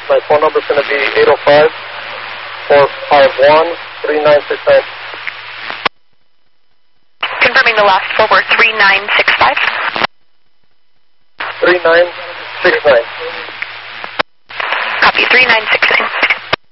My phone number is going to be 805-451-3969. Confirming the last four were 3965. 3969. Copy, 3969.